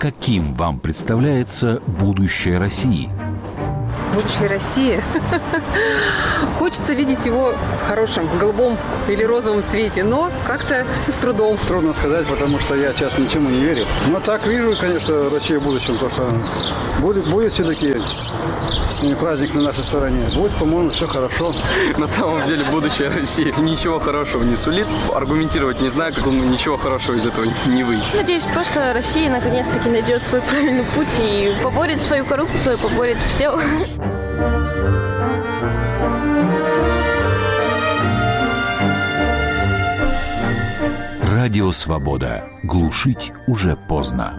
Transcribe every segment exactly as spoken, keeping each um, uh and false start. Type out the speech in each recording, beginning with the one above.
каким вам представляется будущее России? Будущее России. Хочется видеть его в хорошем, голубом или розовом цвете, но как-то с трудом. Трудно сказать, потому что я сейчас ничему не верю. Но так вижу, конечно, Россию в будущем, то что будет, будет все-таки праздник на нашей стороне. Будет, по-моему, все хорошо. На самом деле будущее России ничего хорошего не сулит. Аргументировать не знаю, как он ничего хорошего из этого не выйдет. Надеюсь, просто Россия наконец-таки найдет свой правильный путь и поборет свою коррупцию, поборет все. Радио «Свобода». Глушить уже поздно.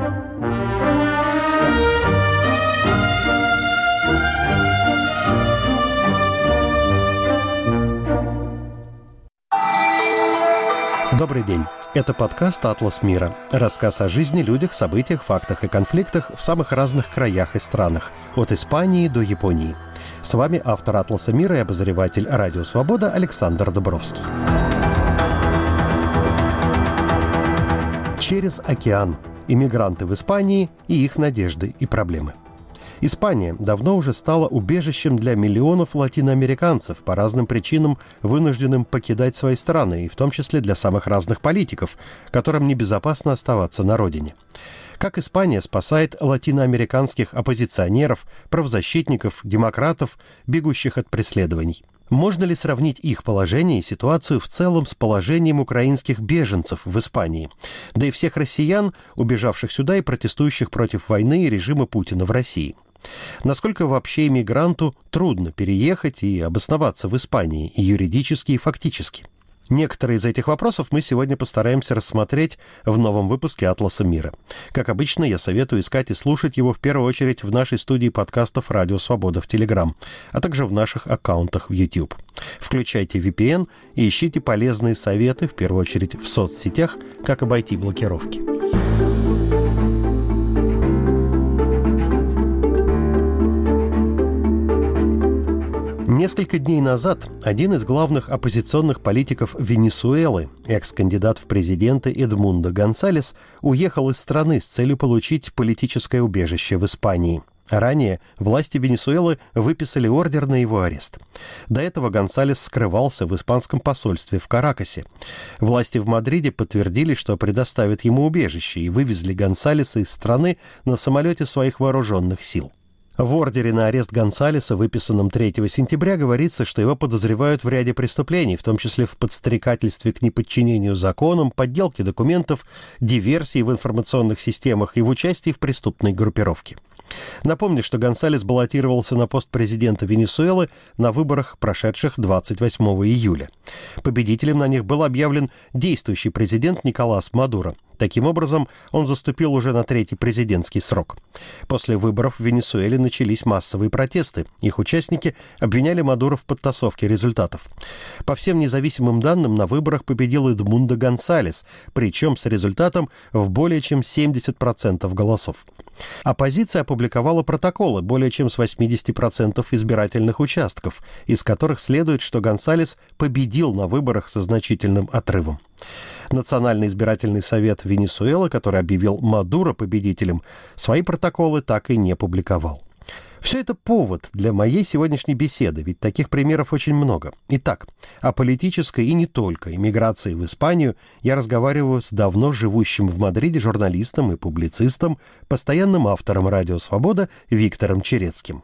Добрый день. Это подкаст «Атлас мира». Рассказ о жизни, людях, событиях, фактах и конфликтах в самых разных краях и странах. От Испании до Японии. С вами автор «Атласа мира» и обозреватель «Радио Свобода» Александр Дубровский. Через океан. Иммигранты в Испании и их надежды и проблемы. Испания давно уже стала убежищем для миллионов латиноамериканцев, по разным причинам вынужденным покидать свои страны, и в том числе для самых разных политиков, которым небезопасно оставаться на родине. Как Испания спасает латиноамериканских оппозиционеров, правозащитников, демократов, бегущих от преследований? Можно ли сравнить их положение и ситуацию в целом с положением украинских беженцев в Испании, да и всех россиян, убежавших сюда и протестующих против войны и режима Путина в России? Насколько вообще иммигранту трудно переехать и обосноваться в Испании и юридически, и фактически? Некоторые из этих вопросов мы сегодня постараемся рассмотреть в новом выпуске «Атласа мира». Как обычно, я советую искать и слушать его в первую очередь в нашей студии подкастов «Радио Свобода» в Telegram, а также в наших аккаунтах в YouTube. Включайте ви пи эн и ищите полезные советы, в первую очередь в соцсетях, как обойти блокировки. Несколько дней назад один из главных оппозиционных политиков Венесуэлы, экс-кандидат в президенты Эдмундо Гонсалес, уехал из страны с целью получить политическое убежище в Испании. Ранее власти Венесуэлы выписали ордер на его арест. До этого Гонсалес скрывался в испанском посольстве в Каракасе. Власти в Мадриде подтвердили, что предоставят ему убежище, и вывезли Гонсалеса из страны на самолете своих вооруженных сил. В ордере на арест Гонсалеса, выписанном третьего сентября, говорится, что его подозревают в ряде преступлений, в том числе в подстрекательстве к неподчинению законам, подделке документов, диверсии в информационных системах и в участии в преступной группировке. Напомню, что Гонсалес баллотировался на пост президента Венесуэлы на выборах, прошедших двадцать восьмого июля. Победителем на них был объявлен действующий президент Николас Мадуро. Таким образом, он заступил уже на третий президентский срок. После выборов в Венесуэле начались массовые протесты. Их участники обвиняли Мадуро в подтасовке результатов. По всем независимым данным, на выборах победил Эдмундо Гонсалес, причем с результатом в более чем семьдесят процентов голосов. Оппозиция опубликовала протоколы более чем с восемьдесят процентов избирательных участков, из которых следует, что Гонсалес победил на выборах со значительным отрывом. Национальный избирательный совет Венесуэлы, который объявил Мадуро победителем, свои протоколы так и не публиковал. Все это повод для моей сегодняшней беседы, ведь таких примеров очень много. Итак, о политической и не только иммиграции в Испанию я разговариваю с давно живущим в Мадриде журналистом и публицистом, постоянным автором «Радио Свобода» Виктором Черецким.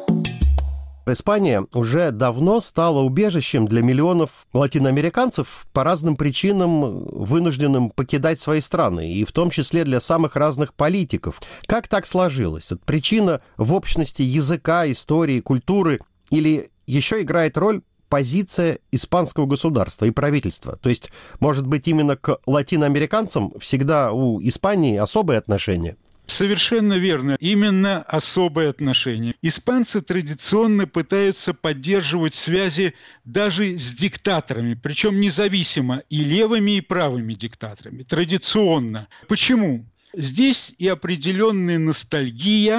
Испания уже давно стала убежищем для миллионов латиноамериканцев, по разным причинам вынужденным покидать свои страны, и в том числе для самых разных политиков. Как так сложилось? Вот причина в общности языка, истории, культуры, или еще играет роль позиция испанского государства и правительства? То есть, может быть, именно к латиноамериканцам всегда у Испании особые отношения? Совершенно верно. Именно особое отношение. Испанцы традиционно пытаются поддерживать связи даже с диктаторами, причем независимо, и левыми, и правыми диктаторами. Традиционно. Почему? Здесь и определенная ностальгия,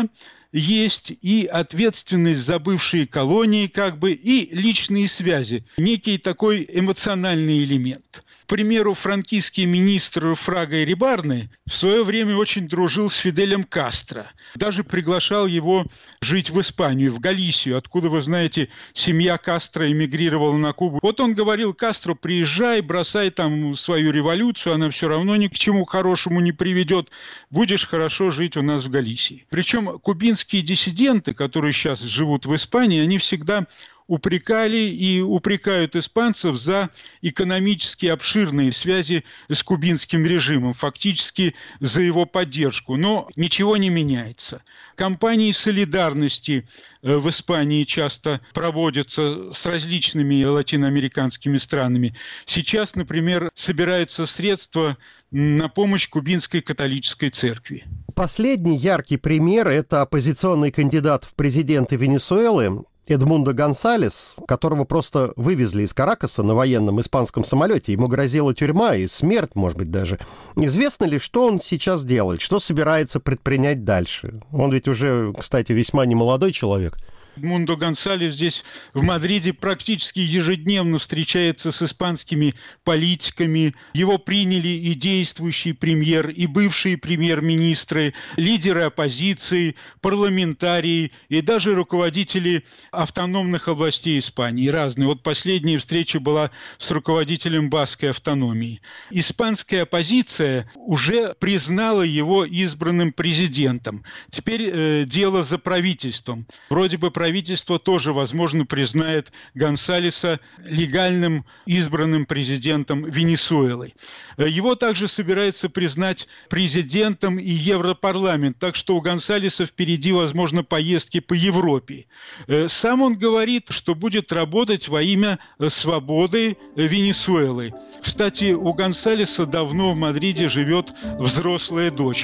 есть и ответственность за бывшие колонии, как бы, и личные связи, некий такой эмоциональный элемент. К примеру, франкийский министр Фрага Эрибарне в свое время очень дружил с Фиделем Кастро. Даже приглашал его жить в Испанию, в Галисию, откуда, вы знаете, семья Кастро эмигрировала на Кубу. Вот он говорил: Кастро, приезжай, бросай там свою революцию, она все равно ни к чему хорошему не приведет, будешь хорошо жить у нас в Галисии. Причем кубинские диссиденты, которые сейчас живут в Испании, они всегда упрекали и упрекают испанцев за экономически обширные связи с кубинским режимом, фактически за его поддержку. Но ничего не меняется. Кампании солидарности в Испании часто проводятся с различными латиноамериканскими странами. Сейчас, например, собираются средства на помощь кубинской католической церкви. Последний яркий пример – это оппозиционный кандидат в президенты Венесуэлы Эдмундо Гонсалес, которого просто вывезли из Каракаса на военном испанском самолете. Ему грозила тюрьма и смерть, может быть, даже. Известно ли, что он сейчас делает, что собирается предпринять дальше? Он ведь уже, кстати, весьма немолодой человек. Эдмундо Гонсалес здесь, в Мадриде, практически ежедневно встречается с испанскими политиками. Его приняли и действующий премьер, и бывшие премьер-министры, лидеры оппозиции, парламентарии и даже руководители автономных областей Испании. Разные. Вот последняя встреча была с руководителем баскской автономии. Испанская оппозиция уже признала его избранным президентом. Теперь э, дело за правительством. Вроде бы правительство тоже, возможно, признает Гонсалеса легальным избранным президентом Венесуэлы. Его также собирается признать президентом и Европарламент, так что у Гонсалеса впереди, возможно, поездки по Европе. Сам он говорит, что будет работать во имя свободы Венесуэлы. Кстати, у Гонсалеса давно в Мадриде живет взрослая дочь.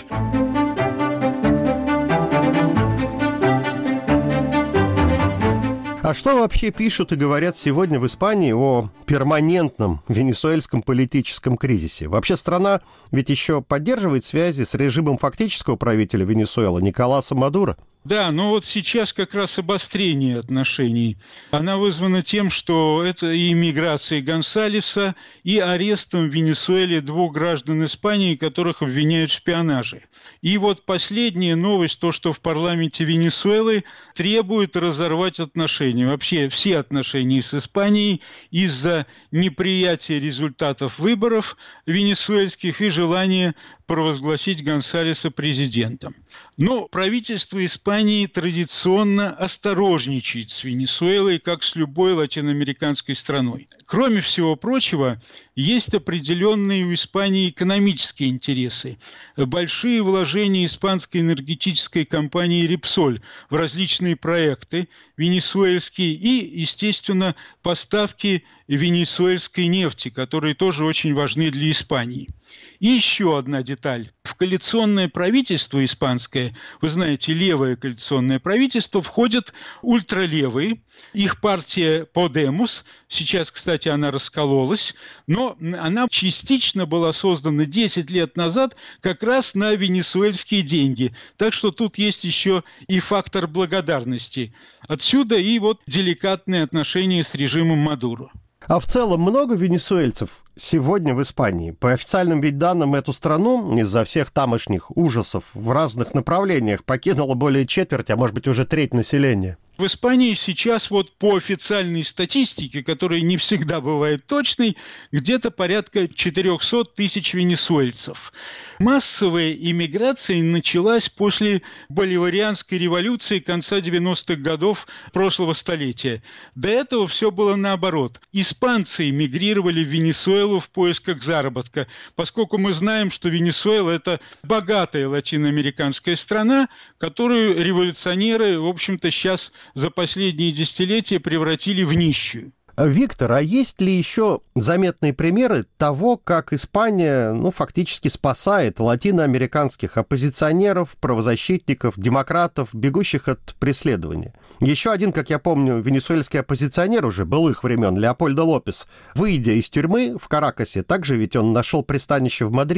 А что вообще пишут и говорят сегодня в Испании о перманентном венесуэльском политическом кризисе? Вообще страна ведь еще поддерживает связи с режимом фактического правителя Венесуэлы Николаса Мадуро. Да, но вот сейчас как раз обострение отношений. Она вызвана тем, что это и иммиграцией Гонсалеса, и арестом в Венесуэле двух граждан Испании, которых обвиняют в шпионаже. И вот последняя новость, то, что в парламенте Венесуэлы требуют разорвать отношения, вообще все отношения с Испанией из-за неприятия результатов выборов венесуэльских и желания провозгласить Гонсалеса президентом. Но правительство Испании традиционно осторожничает с Венесуэлой, как с любой латиноамериканской страной. Кроме всего прочего, есть определенные у Испании экономические интересы. Большие вложения испанской энергетической компании «Репсоль» в различные проекты венесуэльские и, естественно, поставки венесуэльской нефти, которые тоже очень важны для Испании. И еще одна деталь. В коалиционное правительство испанское, вы знаете, левое коалиционное правительство, входят ультралевые. Их партия Подемос, сейчас, кстати, она раскололась, но она частично была создана десять лет назад как раз на венесуэльские деньги. Так что тут есть еще и фактор благодарности. Отсюда и вот деликатные отношения с режимом Мадуро. А в целом много венесуэльцев сегодня в Испании? По официальным ведь данным, эту страну из-за всех тамошних ужасов в разных направлениях покинуло более четверти, а может быть уже треть населения. В Испании сейчас вот по официальной статистике, которая не всегда бывает точной, где-то порядка четыреста тысяч венесуэльцев. Массовая иммиграция началась после боливарианской революции конца девяностых годов прошлого столетия. До этого все было наоборот. Испанцы эмигрировали в Венесуэлу в поисках заработка, поскольку мы знаем, что Венесуэла – это богатая латиноамериканская страна, которую революционеры, в общем-то, сейчас за последние десятилетия превратили в нищую. Виктор, а есть ли еще заметные примеры того, как Испания, ну, фактически спасает латиноамериканских оппозиционеров, правозащитников, демократов, бегущих от преследования? Еще один, как я помню, венесуэльский оппозиционер уже былых времен, Леопольдо Лопес, выйдя из тюрьмы в Каракасе, также ведь он нашел пристанище в Мадриде.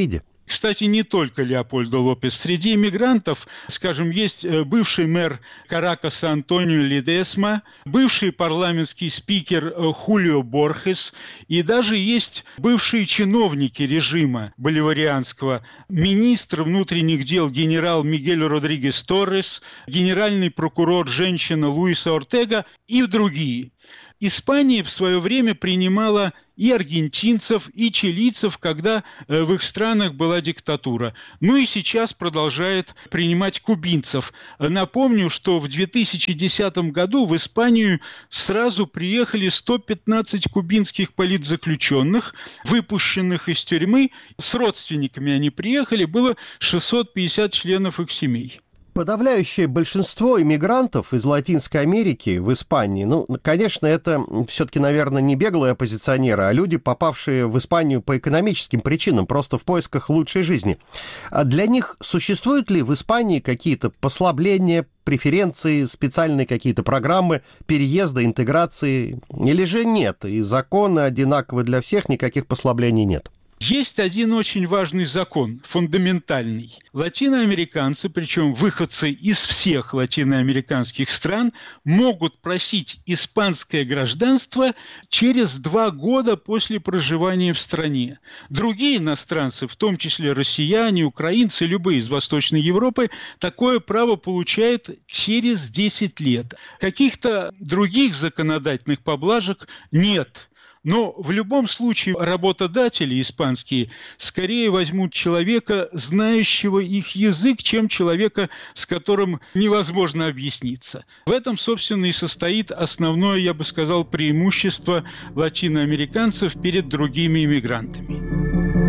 Кстати, не только Леопольдо Лопес. Среди иммигрантов, скажем, есть бывший мэр Каракаса Антонио Ледесма, бывший парламентский спикер Хулио Борхес, и даже есть бывшие чиновники режима боливарианского, министр внутренних дел генерал Мигель Родригес Торрес, генеральный прокурор женщина Луиса Ортега и другие. Испания в свое время принимала и аргентинцев, и чилийцев, когда в их странах была диктатура. Ну и сейчас продолжает принимать кубинцев. Напомню, что в две тысячи десятом году в Испанию сразу приехали сто пятнадцать кубинских политзаключенных, выпущенных из тюрьмы. С родственниками они приехали, было шестьсот пятьдесят членов их семей. Подавляющее большинство иммигрантов из Латинской Америки в Испании, ну, конечно, это все-таки, наверное, не беглые оппозиционеры, а люди, попавшие в Испанию по экономическим причинам, просто в поисках лучшей жизни. А для них существуют ли в Испании какие-то послабления, преференции, специальные какие-то программы переезда, интеграции? Или же нет, и законы одинаковы для всех, никаких послаблений нет? Есть один очень важный закон, фундаментальный. Латиноамериканцы, причем выходцы из всех латиноамериканских стран, могут просить испанское гражданство через два года после проживания в стране. Другие иностранцы, в том числе россияне, украинцы, любые из Восточной Европы, такое право получают через десять лет. Каких-то других законодательных поблажек нет. Но в любом случае работодатели испанские скорее возьмут человека, знающего их язык, чем человека, с которым невозможно объясниться. В этом, собственно, и состоит основное, я бы сказал, преимущество латиноамериканцев перед другими иммигрантами.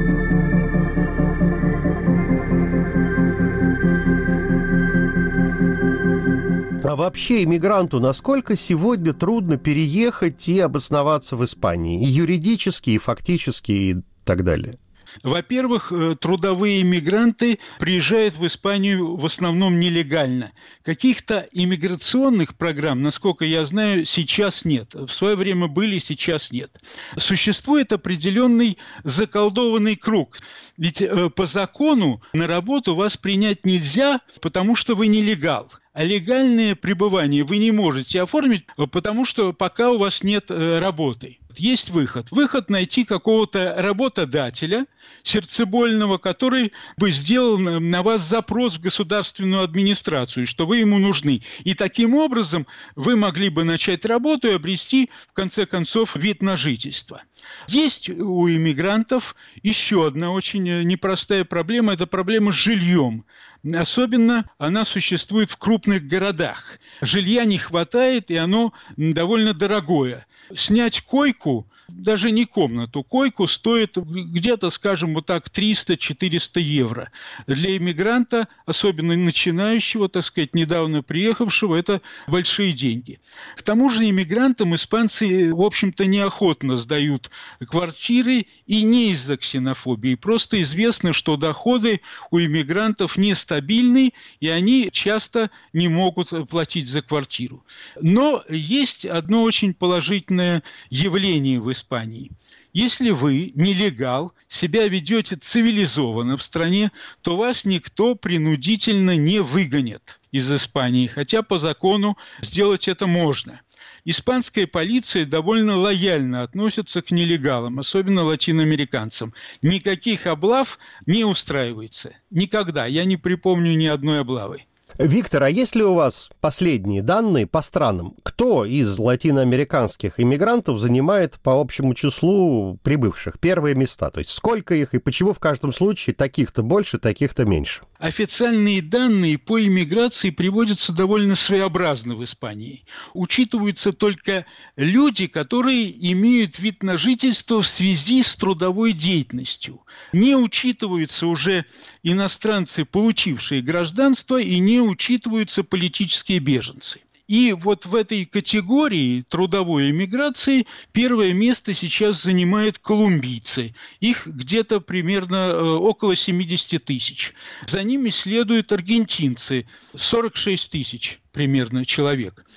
А вообще иммигранту насколько сегодня трудно переехать и обосноваться в Испании? И юридически, и фактически, и так далее. Во-первых, трудовые иммигранты приезжают в Испанию в основном нелегально. Каких-то иммиграционных программ, насколько я знаю, сейчас нет. В свое время были, сейчас нет. Существует определенный заколдованный круг. Ведь по закону на работу вас принять нельзя, потому что вы нелегал. А легальное пребывание вы не можете оформить, потому что пока у вас нет работы. Есть выход. Выход найти какого-то работодателя сердцебольного, который бы сделал на вас запрос в государственную администрацию, что вы ему нужны. И таким образом вы могли бы начать работу и обрести, в конце концов, вид на жительство. Есть у иммигрантов еще одна очень непростая проблема – это проблема с жильем. Особенно она существует в крупных городах. Жилья не хватает, и оно довольно дорогое. Снять койку, даже не комнату, койку стоит где-то, скажем, вот так триста-четыреста евро. Для иммигранта, особенно начинающего, так сказать, недавно приехавшего, это большие деньги. К тому же иммигрантам испанцы, в общем-то, неохотно сдают квартиры, и не из-за ксенофобии. Просто известно, что доходы у иммигрантов нестабильны, и они часто не могут платить за квартиру. Но есть одно очень положительное явление в Испании. Если вы, нелегал, себя ведете цивилизованно в стране, то вас никто принудительно не выгонит из Испании, хотя по закону сделать это можно. Испанская полиция довольно лояльно относится к нелегалам, особенно латиноамериканцам. Никаких облав не устраивается. Никогда. Я не припомню ни одной облавы. Виктор, а есть ли у вас последние данные по странам? Кто из латиноамериканских иммигрантов занимает по общему числу прибывших первые места? То есть сколько их и почему в каждом случае таких-то больше, таких-то меньше? Официальные данные по иммиграции приводятся довольно своеобразно в Испании. Учитываются только люди, которые имеют вид на жительство в связи с трудовой деятельностью. Не учитываются уже иностранцы, получившие гражданство, и не учитываются политические беженцы. И вот в этой категории трудовой эмиграции первое место сейчас занимают колумбийцы. Их где-то примерно э, около семьдесят тысяч. За ними следуют аргентинцы, сорок шесть тысяч примерно человек.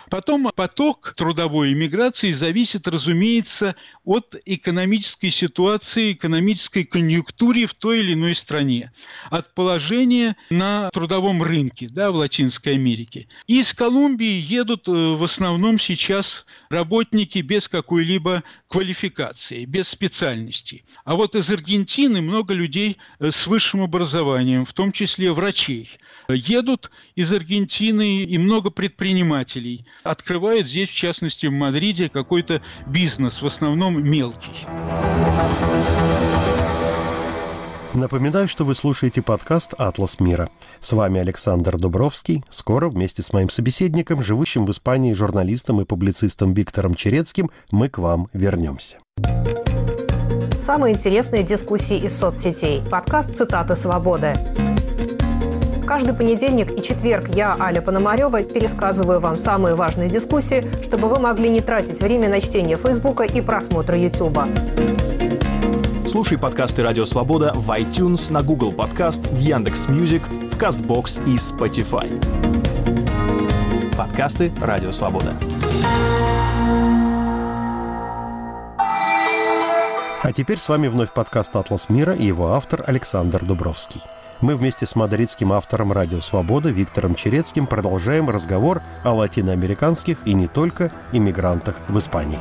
Потом поток трудовой иммиграции зависит, разумеется, от экономической ситуации, экономической конъюнктуры в той или иной стране, от положения на трудовом рынке, да, в Латинской Америке. Из Колумбии едут в основном сейчас работники без какой-либо квалификации, без специальности. А вот из Аргентины много людей с высшим образованием, в том числе врачей. Едут из Аргентины и много предпринимателей. Открывают здесь, в частности, в Мадриде, какой-то бизнес, в основном мелкий. Напоминаю, что вы слушаете подкаст «Атлас мира». С вами Александр Дубровский. Скоро вместе с моим собеседником, живущим в Испании журналистом и публицистом Виктором Черецким, мы к вам вернемся. Самые интересные дискуссии из соцсетей. Подкаст «Цитаты свободы». Каждый понедельник и четверг я, Аля Пономарева, пересказываю вам самые важные дискуссии, чтобы вы могли не тратить время на чтение Фейсбука и просмотра Ютуба. Слушай подкасты «Радио Свобода» в iTunes, на Google Подкаст, в Яндекс.Мьюзик, в Кастбокс и Spotify. Подкасты «Радио Свобода». А теперь с вами вновь подкаст «Атлас мира» и его автор Александр Дубровский. Мы вместе с мадридским автором «Радио Свобода» Виктором Черецким продолжаем разговор о латиноамериканских и не только иммигрантах в Испании.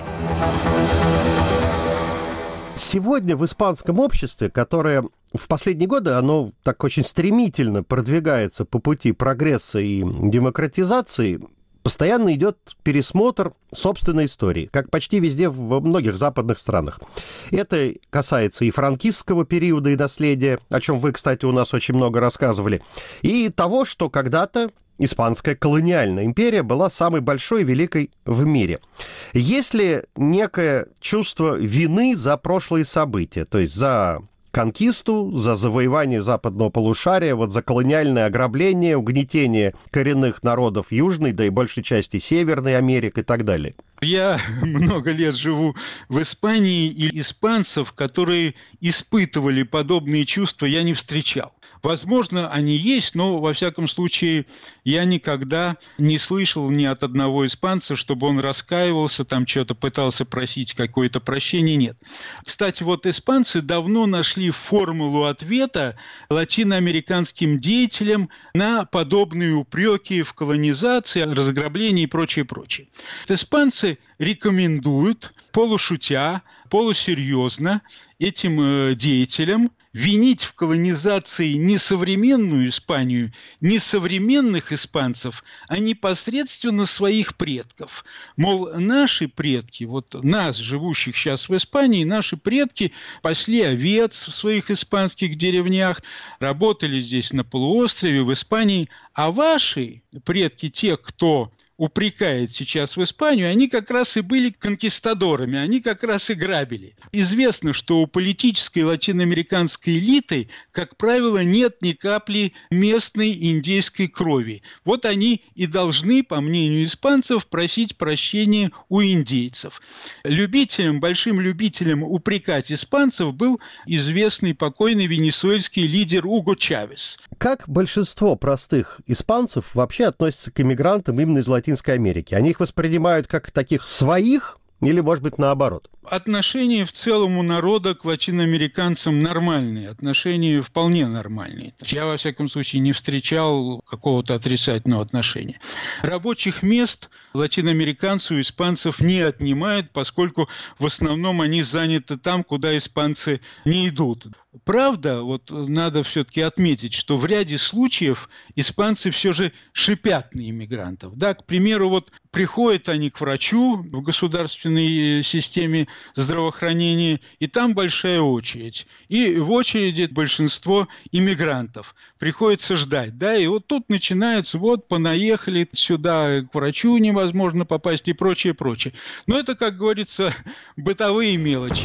Сегодня в испанском обществе, которое в последние годы, оно так очень стремительно продвигается по пути прогресса и демократизации, постоянно идет пересмотр собственной истории, как почти везде во многих западных странах. Это касается и франкистского периода и наследия, о чем вы, кстати, у нас очень много рассказывали, и того, что когда-то Испанская колониальная империя была самой большой и великой в мире. Есть ли некое чувство вины за прошлые события, то есть за конкисту, за завоевание западного полушария, вот за колониальное ограбление, угнетение коренных народов Южной, да и большей части Северной Америки и так далее? Я много лет живу в Испании, и испанцев, которые испытывали подобные чувства, я не встречал. Возможно, они есть, но, во всяком случае, я никогда не слышал ни от одного испанца, чтобы он раскаивался, там что-то пытался просить какое-то прощение. Нет. Кстати, вот испанцы давно нашли формулу ответа латиноамериканским деятелям на подобные упреки в колонизации, разграблении и прочее, прочее. Испанцы рекомендуют, полушутя, полусерьезно этим э, деятелям винить в колонизации не современную Испанию, не современных испанцев, а непосредственно своих предков. Мол, наши предки, вот нас, живущих сейчас в Испании, наши предки пасли овец в своих испанских деревнях, работали здесь на полуострове, в Испании, а ваши предки, те, кто упрекает сейчас в Испанию, они как раз и были конкистадорами, они как раз и грабили. Известно, что у политической латиноамериканской элиты, как правило, нет ни капли местной индейской крови. Вот они и должны, по мнению испанцев, просить прощения у индейцев. Любителем, большим любителем упрекать испанцев был известный покойный венесуэльский лидер Уго Чавес. Как большинство простых испанцев вообще относятся к иммигрантам именно из Латинской Америки? Они их воспринимают как таких своих или, может быть, наоборот? Отношения в целом у народа к латиноамериканцам нормальные, отношения вполне нормальные. Я, во всяком случае, не встречал какого-то отрицательного отношения. Рабочих мест латиноамериканцы у испанцев не отнимают, поскольку в основном они заняты там, куда испанцы не идут. Правда, вот надо все-таки отметить, что в ряде случаев испанцы все же шипят на иммигрантов. Да, к примеру, вот приходят они к врачу в государственной системе здравоохранения, и там большая очередь. И в очереди большинство иммигрантов. Приходится ждать, да, и вот тут начинается, вот, понаехали сюда, к врачу невозможно попасть и прочее, прочее. Но это, как говорится, бытовые мелочи.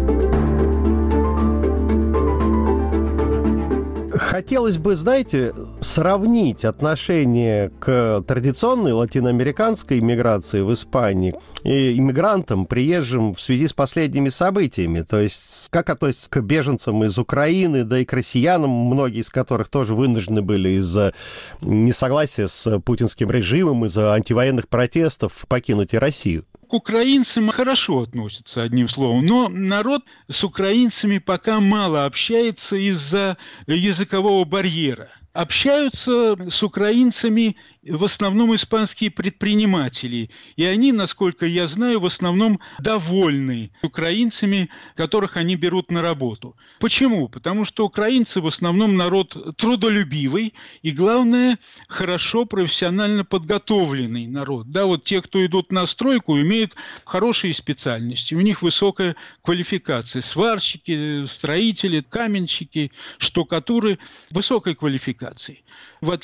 Хотелось бы, знаете, сравнить отношение к традиционной латиноамериканской иммиграции в Испании и иммигрантам, приезжим в связи с последними событиями? То есть как относятся к беженцам из Украины, да и к россиянам, многие из которых тоже вынуждены были из-за несогласия с путинским режимом, из-за антивоенных протестов покинуть и Россию? К украинцам хорошо относятся, одним словом, но народ с украинцами пока мало общается из-за языкового барьера. Общаются с украинцами в основном испанские предприниматели, и они, насколько я знаю, в основном довольны украинцами, которых они берут на работу. Почему? Потому что украинцы в основном народ трудолюбивый и, главное, хорошо профессионально подготовленный народ. Да, вот те, кто идут на стройку, имеют хорошие специальности, у них высокая квалификация. Сварщики, строители, каменщики, штукатуры, высокой квалификации. В